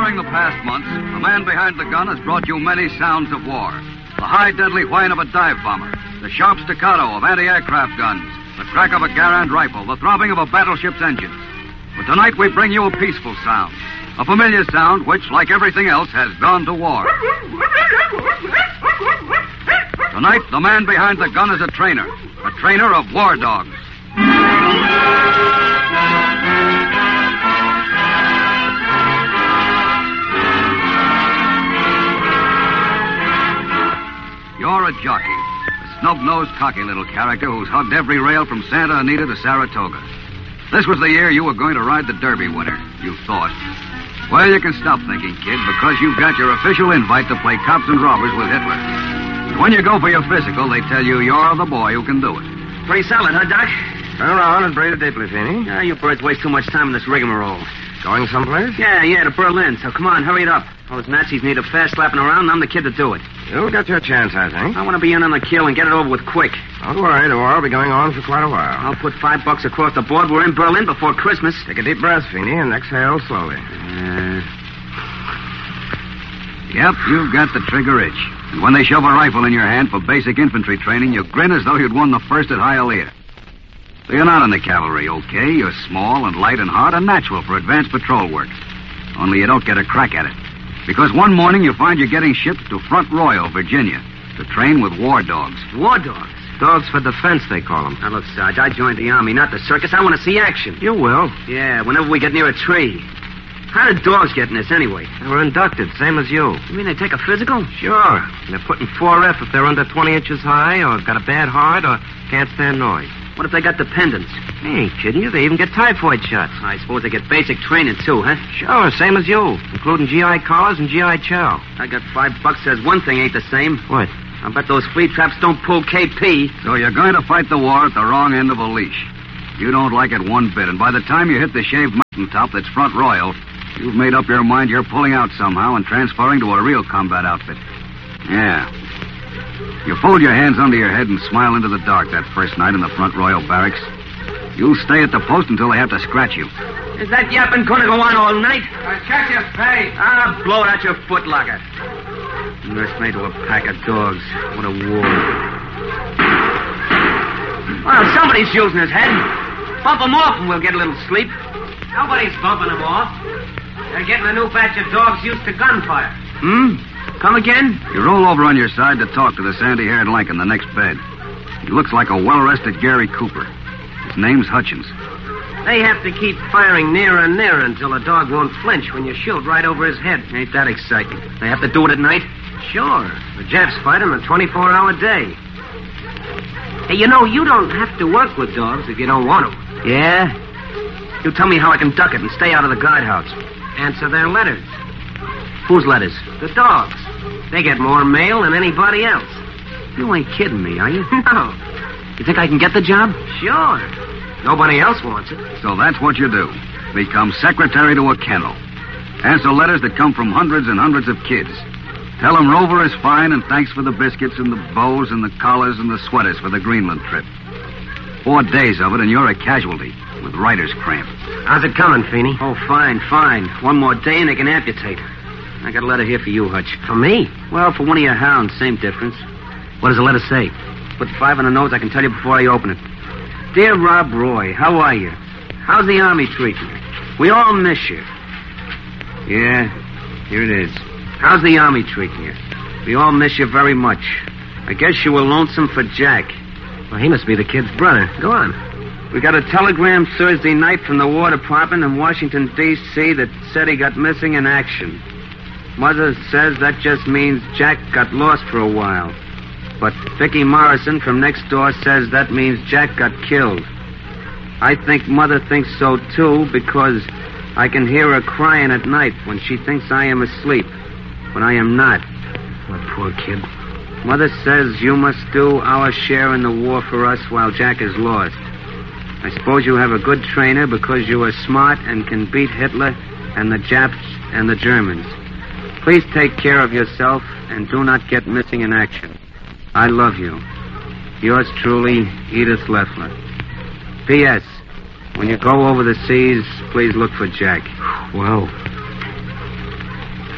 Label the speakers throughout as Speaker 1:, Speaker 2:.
Speaker 1: During the past months, the man behind the gun has brought you many sounds of war. The high, deadly whine of a dive bomber, the sharp staccato of anti-aircraft guns, the crack of a Garand rifle, the throbbing of a battleship's engines. But tonight we bring you a peaceful sound, a familiar sound which, like everything else, has gone to war. Tonight, the man behind the gun is a trainer of war dogs. You're a jockey, a snub-nosed, cocky little character who's hugged every rail from Santa Anita to Saratoga. This was the year you were going to ride the Derby winner, you thought. Well, you can stop thinking, kid, because you've got your official invite to play cops and robbers with Hitler. And when you go for your physical, they tell you you're the boy who can do it.
Speaker 2: Pretty solid, huh, Doc?
Speaker 3: Turn around and breathe deeply, Feeney.
Speaker 2: Yeah, you birds waste too much time in this rigmarole.
Speaker 3: Going someplace?
Speaker 2: Yeah, to Berlin. So come on, hurry it up. Those Nazis need a fast slapping around, and I'm the kid to do it.
Speaker 3: You'll get your chance, I think.
Speaker 2: I want to be in on the kill and get it over with quick.
Speaker 3: Don't worry, the war will be going on for quite a while.
Speaker 2: I'll put $5 across the board. We're in Berlin before Christmas.
Speaker 3: Take a deep breath, Feeney, and exhale slowly.
Speaker 1: Yep, you've got the trigger itch. And when they shove a rifle in your hand for basic infantry training, you grin as though you'd won the first at Hialeah. So you're not in the cavalry, okay? You're small and light and hard and natural for advanced patrol work. Only you don't get a crack at it. Because one morning you find you're getting shipped to Front Royal, Virginia, to train with war dogs.
Speaker 2: War dogs?
Speaker 3: Dogs for defense, they call them.
Speaker 2: Now, look, Sarge, I joined the Army, not the circus. I want to see action.
Speaker 3: You will.
Speaker 2: Yeah, whenever we get near a tree. How did dogs get in this, anyway?
Speaker 3: They were inducted, same as you.
Speaker 2: You mean they take a physical?
Speaker 3: Sure. And they're putting 4F if they're under 20 inches high or got a bad heart or can't stand noise.
Speaker 2: What if they got dependents?
Speaker 3: I ain't kidding you. They even get typhoid shots.
Speaker 2: I suppose they get basic training, too, huh?
Speaker 3: Sure, same as you, including GI collars and GI chow.
Speaker 2: I got $5 says one thing ain't the same.
Speaker 3: What?
Speaker 2: I bet those flea traps don't pull KP.
Speaker 1: So you're going to fight the war at the wrong end of a leash. You don't like it one bit, and by the time you hit the shaved mountaintop that's Front Royal, you've made up your mind you're pulling out somehow and transferring to a real combat outfit. Yeah. You fold your hands under your head and smile into the dark that first night in the Front Royal barracks. You'll stay at the post until they have to scratch you.
Speaker 2: Is that yapping going to go on all night?
Speaker 3: Check your pay.
Speaker 2: Blow it out your footlocker. Nursemaid to a pack of dogs. What a war. Well, somebody's using his head. Bump him off and we'll get a little sleep.
Speaker 4: Nobody's bumping him off. They're getting a new batch of dogs used to gunfire.
Speaker 2: Come again?
Speaker 1: You roll over on your side to talk to the sandy-haired Lank in the next bed. He looks like a well-rested Gary Cooper. His name's Hutchins.
Speaker 4: They have to keep firing nearer and nearer until the dog won't flinch when you shoot right over his head.
Speaker 2: Ain't that exciting? They have to do it at night?
Speaker 4: Sure. The Japs fight him a 24-hour day. Hey, you know, you don't have to work with dogs if you don't want to.
Speaker 2: Yeah? You tell me how I can duck it and stay out of the guardhouse.
Speaker 4: Answer their letters.
Speaker 2: Whose letters?
Speaker 4: The dogs. They get more mail than anybody else.
Speaker 2: You ain't kidding me, are you?
Speaker 4: No.
Speaker 2: You think I can get the job?
Speaker 4: Sure. Nobody else wants it.
Speaker 1: So that's what you do. Become secretary to a kennel. Answer letters that come from hundreds and hundreds of kids. Tell them Rover is fine and thanks for the biscuits and the bows and the collars and the sweaters for the Greenland trip. 4 days of it and you're a casualty with writer's cramp.
Speaker 4: How's it coming, Feeney?
Speaker 2: Oh, fine. One more day and they can amputate. I got a letter here for you, Hutch.
Speaker 4: For me?
Speaker 2: Well, for one of your hounds, same difference.
Speaker 4: What does the letter say?
Speaker 2: Put 5 on the nose, I can tell you before I open it. Dear Rob Roy, how are you? How's the Army treating you? We all miss you. Yeah, here it is. How's the Army treating you? We all miss you very much. I guess you were lonesome for Jack.
Speaker 4: Well, he must be the kid's brother. Go on.
Speaker 2: We got a telegram Thursday night from the War Department in Washington, D.C. that said he got missing in action. Mother says that just means Jack got lost for a while. But Vicki Morrison from next door says that means Jack got killed. I think Mother thinks so, too, because I can hear her crying at night when she thinks I am asleep, when I am not.
Speaker 4: What poor kid.
Speaker 2: Mother says you must do our share in the war for us while Jack is lost. I suppose you have a good trainer because you are smart and can beat Hitler and the Japs and the Germans. Please take care of yourself and do not get missing in action. I love you. Yours truly, Edith Leffler. P.S. When you go over the seas, please look for Jack.
Speaker 4: Well.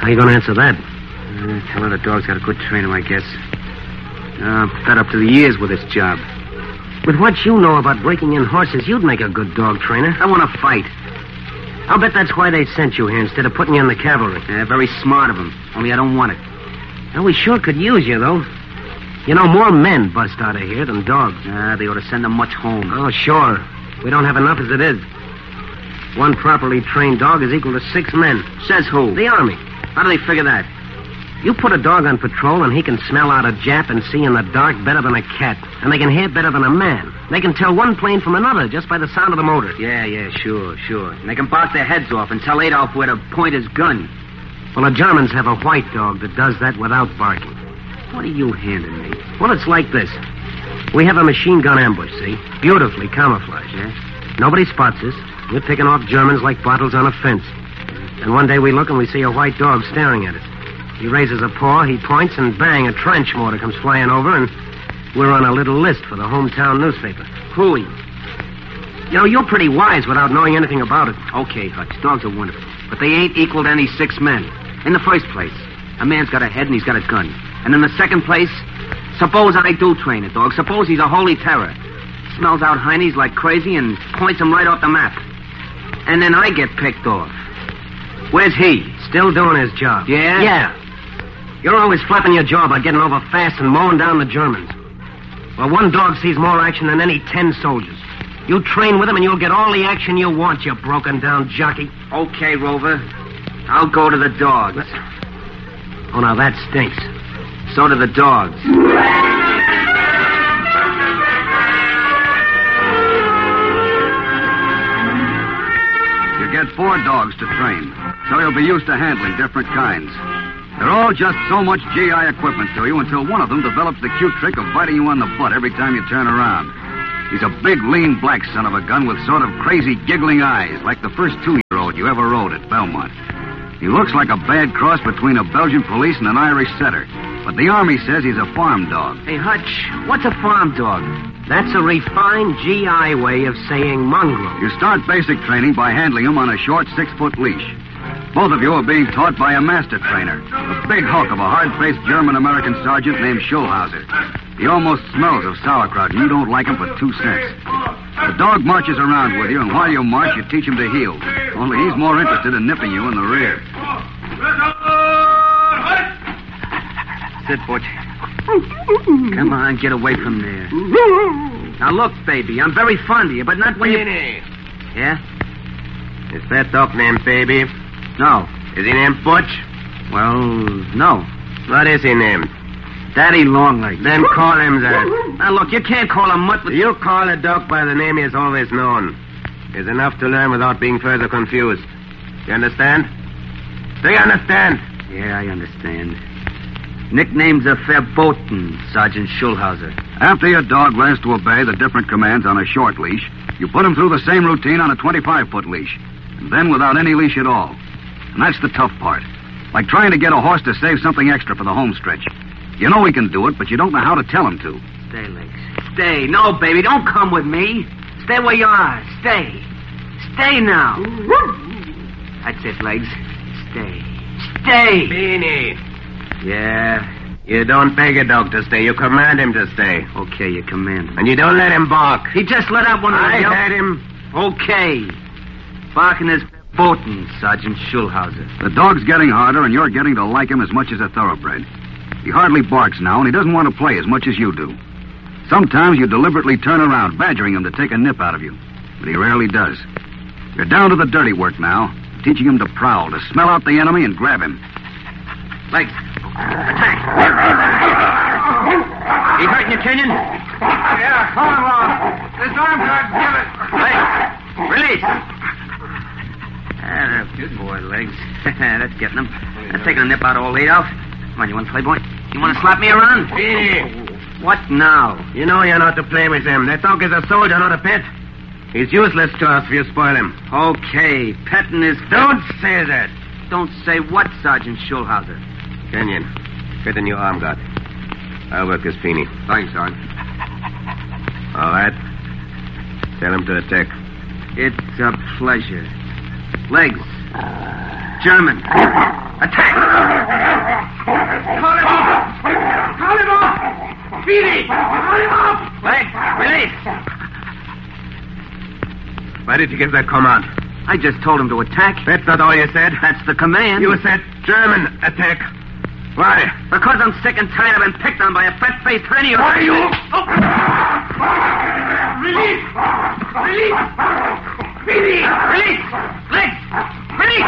Speaker 4: How you going to answer that?
Speaker 2: Tell her the dog's got a good trainer, I guess. I'm fed up to the ears with this job.
Speaker 4: With what you know about breaking in horses, you'd make a good dog trainer.
Speaker 2: I want to fight.
Speaker 4: I'll bet that's why they sent you here instead of putting you in the cavalry.
Speaker 2: Yeah, very smart of them. Only I don't want it.
Speaker 4: Well, we sure could use you, though. You know, more men bust out of here than dogs.
Speaker 2: They ought to send them much home.
Speaker 4: Oh, sure. We don't have enough as it is. One properly trained dog is equal to 6 men.
Speaker 2: Says who?
Speaker 4: The Army.
Speaker 2: How do they figure that?
Speaker 4: You put a dog on patrol, and he can smell out a Jap and see in the dark better than a cat. And they can hear better than a man. They can tell one plane from another just by the sound of the motor.
Speaker 2: Yeah, sure. And they can bark their heads off and tell Adolf where to point his gun.
Speaker 4: Well, the Germans have a white dog that does that without barking.
Speaker 2: What are you handing me?
Speaker 4: Well, it's like this. We have a machine gun ambush, see? Beautifully camouflaged.
Speaker 2: Yeah?
Speaker 4: Nobody spots us. We're picking off Germans like bottles on a fence. And one day we look and we see a white dog staring at us. He raises a paw, he points, and bang, a trench mortar comes flying over, and we're on a little list for the hometown newspaper.
Speaker 2: Hooey.
Speaker 4: You know, you're pretty wise without knowing anything about it.
Speaker 2: Okay, Hutch, dogs are wonderful. But they ain't equal to any 6 men. In the first place, a man's got a head and he's got a gun. And in the second place, suppose I do train a dog. Suppose he's a holy terror. Smells out heinies like crazy and points them right off the map. And then I get picked off. Where's he?
Speaker 4: Still doing his job.
Speaker 2: Yeah?
Speaker 4: Yeah. You're always flapping your jaw about getting over fast and mowing down the Germans. Well, one dog sees more action than any 10 soldiers. You train with him and you'll get all the action you want, you broken-down jockey.
Speaker 2: Okay, Rover. I'll go to the dogs.
Speaker 4: Oh, now that stinks.
Speaker 2: So do the dogs.
Speaker 1: You get 4 dogs to train, so you'll be used to handling different kinds. They're all just so much GI equipment to you until one of them develops the cute trick of biting you on the butt every time you turn around. He's a big, lean, black son of a gun with sort of crazy, giggling eyes, like the first 2-year-old you ever rode at Belmont. He looks like a bad cross between a Belgian police and an Irish setter, but the Army says he's a farm dog.
Speaker 2: Hey, Hutch, what's a farm dog?
Speaker 4: That's a refined GI way of saying mongrel.
Speaker 1: You start basic training by handling him on a short 6-foot leash. Both of you are being taught by a master trainer, a big hulk of a hard-faced German-American sergeant named Schulhauser. He almost smells of sauerkraut, and you don't like him for 2 cents. The dog marches around with you, and while you march, you teach him to heel. Only he's more interested in nipping you in the rear.
Speaker 2: Sit, Butch. Come on, get away from there. Now, look, baby, I'm very fond of you, but not when you... Yeah?
Speaker 3: Is that dog named Baby?
Speaker 2: No.
Speaker 3: Is he named Butch?
Speaker 2: Well, no.
Speaker 3: What is he named?
Speaker 2: Daddy Longlegs.
Speaker 3: Then call him that.
Speaker 2: Now, look, you can't call him Mutt.
Speaker 3: You call a dog by the name he has always known. It's enough to learn without being further confused. You understand? Do you understand?
Speaker 2: Yeah, I understand. Nickname's a verboten, Sergeant Schulhauser.
Speaker 1: After your dog learns to obey the different commands on a short leash, you put him through the same routine on a 25-foot leash, and then without any leash at all. And that's the tough part. Like trying to get a horse to save something extra for the home stretch. You know he can do it, but you don't know how to tell him to.
Speaker 2: Stay, Legs. Stay. No, baby, don't come with me. Stay where you are. Stay. Stay now. That's it, Legs. Stay. Stay.
Speaker 3: Beanie.
Speaker 2: Yeah.
Speaker 3: You don't beg a dog to stay. You command him to stay.
Speaker 2: Okay, you command him.
Speaker 3: And you don't let him bark.
Speaker 2: He just let out one of
Speaker 3: I
Speaker 2: the...
Speaker 3: heard him.
Speaker 2: Okay. Barking is verboten, Sergeant Schulhauser.
Speaker 1: The dog's getting harder, and you're getting to like him as much as a thoroughbred. He hardly barks now, and he doesn't want to play as much as you do. Sometimes you deliberately turn around, badgering him to take a nip out of you. But he rarely does. You're down to the dirty work now, teaching him to prowl, to smell out the enemy and grab him.
Speaker 2: Legs. Attack. He hurting you, Kenyon?
Speaker 3: Yeah, hold him on. This arm guard, give it.
Speaker 2: Legs. Release. Ah, good boy, Legs. That's getting him. That's taking a nip out of old Adolf. Come on, you want to play, boy? You want to slap me around?
Speaker 3: Beanie.
Speaker 2: What now?
Speaker 3: You know you're not to play with him. That dog is a soldier, not a pet. He's useless to us if you spoil him.
Speaker 2: Okay, petting is...
Speaker 3: Don't say that.
Speaker 2: Don't say what, Sergeant Schulhauser?
Speaker 3: Kenyon, get a new arm guard. I'll work this Beanie.
Speaker 2: Thanks, Sergeant.
Speaker 3: All right. Tell him to attack.
Speaker 2: It's a pleasure. Legs. German. Attack!
Speaker 3: Why did you give that command?
Speaker 2: I just told him to attack.
Speaker 3: That's not all you said.
Speaker 2: That's the command.
Speaker 3: You said German attack. Why?
Speaker 2: Because I'm sick and tired of being picked on by a fat-faced radio.
Speaker 3: Why you?
Speaker 2: Release! Release! Release! Release! Release! Release!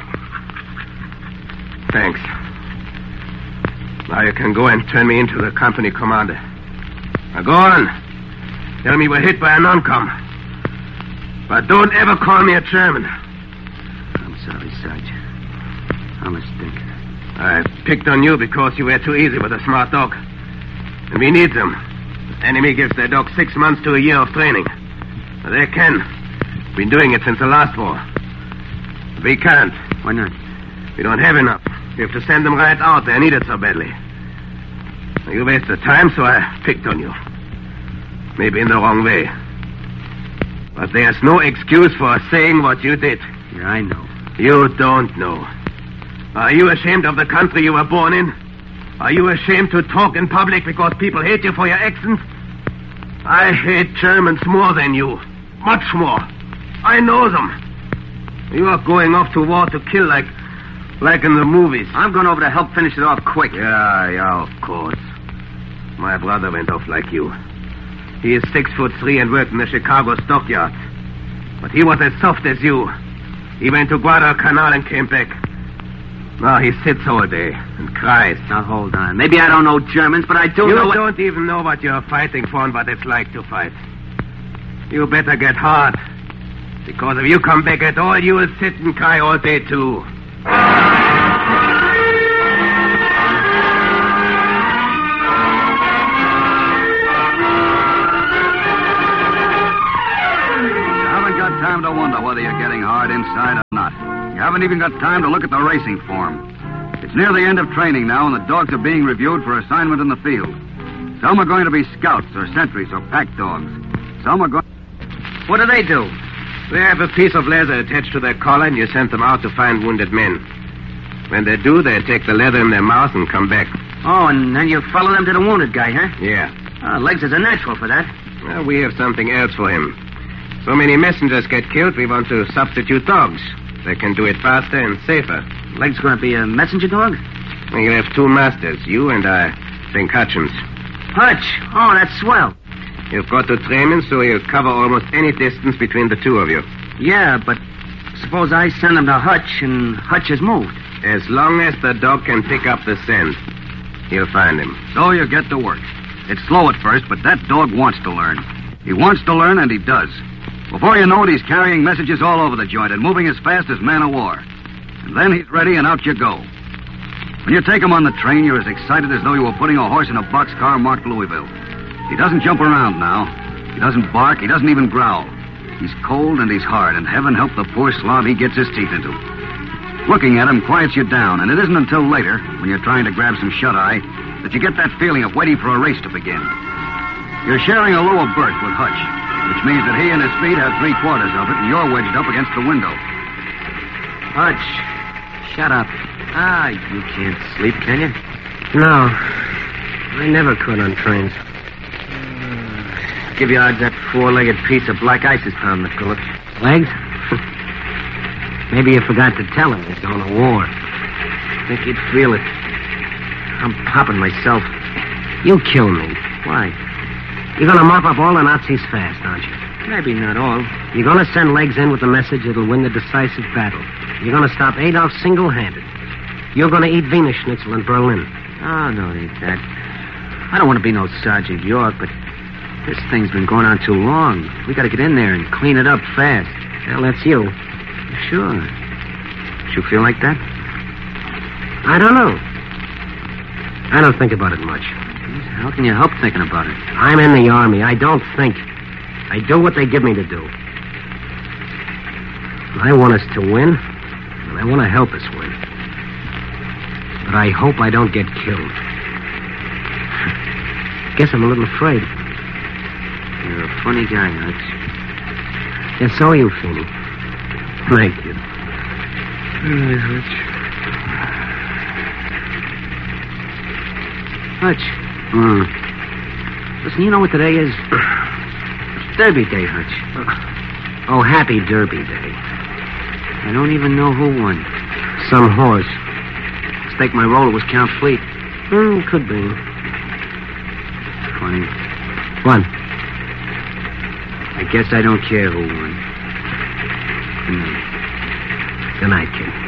Speaker 3: Thanks. Now you can go and turn me into the company commander. Now go on. Tell me we're hit by a non-com. But don't ever call me a German.
Speaker 2: I'm sorry, Sergeant. I'm a stinker.
Speaker 3: I picked on you because you were too easy with a smart dog. And we need them. The enemy gives their dog 6 months to a year of training. But they can. Been doing it since the last war. We can't.
Speaker 2: Why not?
Speaker 3: We don't have enough. We have to send them right out. They're needed so badly. You wasted time, so I picked on you. Maybe in the wrong way. But there's no excuse for saying what you did.
Speaker 2: Yeah, I know.
Speaker 3: You don't know. Are you ashamed of the country you were born in? Are you ashamed to talk in public because people hate you for your accent? I hate Germans more than you. Much more. I know them. You are going off to war to kill like in the movies.
Speaker 2: I'm going over to help finish it off quick.
Speaker 3: Yeah, of course. My brother went off like you. He is 6'3" and worked in the Chicago stockyards. But he was as soft as you. He went to Guadalcanal and came back. Now he sits all day and cries.
Speaker 2: Now, hold on. Maybe I don't know Germans, but I do know
Speaker 3: You don't even know what you're fighting for and what it's like to fight. You better get hard. Because if you come back at all, you will sit and cry all day, too.
Speaker 1: Time to wonder whether you're getting hard inside or not. You haven't even got time to look at the racing form. It's near the end of training now, and the dogs are being reviewed for assignment in the field. Some are going to be scouts or sentries or pack dogs. Some are going...
Speaker 2: What do they do?
Speaker 3: They have a piece of leather attached to their collar, and you send them out to find wounded men. When they do, they take the leather in their mouth and come back.
Speaker 2: Oh, and then you follow them to the wounded guy, huh?
Speaker 3: Yeah.
Speaker 2: Legs is a natural for that.
Speaker 3: Well, we have something else for him. So many messengers get killed, we want to substitute dogs. They can do it faster and safer.
Speaker 2: Leg's going to be a messenger dog?
Speaker 3: And you have 2 masters, you and I think Hutchins.
Speaker 2: Hutch? Oh, that's swell.
Speaker 3: You've got to train him so he'll cover almost any distance between the 2 of you.
Speaker 2: Yeah, but suppose I send him to Hutch and Hutch is moved.
Speaker 3: As long as the dog can pick up the scent, he'll find him.
Speaker 1: So you get to work. It's slow at first, but that dog wants to learn. He wants to learn, and he does. Before you know it, he's carrying messages all over the joint and moving as fast as man of war. And then he's ready, and out you go. When you take him on the train, you're as excited as though you were putting a horse in a boxcar marked Louisville. He doesn't jump around now. He doesn't bark. He doesn't even growl. He's cold and he's hard, and heaven help the poor slob he gets his teeth into. Looking at him quiets you down, and it isn't until later, when you're trying to grab some shut-eye, that you get that feeling of waiting for a race to begin. You're sharing a lower berth with Hutch, which means that he and his feet have 3/4 of it, and you're wedged up against the window.
Speaker 2: Hutch, shut up. You can't sleep, can you?
Speaker 4: No. I never could on trains.
Speaker 2: Give you odds that 4-legged piece of black ice is pounding the pillow.
Speaker 4: Legs? Maybe you forgot to tell him he's going to war.
Speaker 2: I think he'd feel it. I'm popping myself.
Speaker 4: You'll kill me.
Speaker 2: Why?
Speaker 4: You're going to mop up all the Nazis fast, aren't you?
Speaker 2: Maybe not all.
Speaker 4: You're going to send Legs in with the message that'll win the decisive battle. You're going to stop Adolf single-handed. You're going to eat Wiener Schnitzel in Berlin.
Speaker 2: Oh, no, it ain't that. I don't want to be no Sergeant York, but this thing's been going on too long. We got to get in there and clean it up fast.
Speaker 4: Well, that's you.
Speaker 2: Sure. Do you feel like that?
Speaker 4: I don't know. I don't think about it much.
Speaker 2: How can you help thinking about it?
Speaker 4: I'm in the Army. I don't think. I do what they give me to do. I want us to win, and I want to help us win. But I hope I don't get killed. Guess I'm a little afraid.
Speaker 2: You're a funny guy, Hutch.
Speaker 4: And so are you, Feeney. Thank you.
Speaker 2: Hutch. Listen, you know what today is? It's Derby Day, Hutch.
Speaker 4: Oh, Happy Derby Day.
Speaker 2: I don't even know who won.
Speaker 4: Some horse.
Speaker 2: Stake my roll, it was Count Fleet.
Speaker 4: Could be.
Speaker 2: Funny.
Speaker 4: What?
Speaker 2: I guess I don't care who won.
Speaker 4: Good night, kid.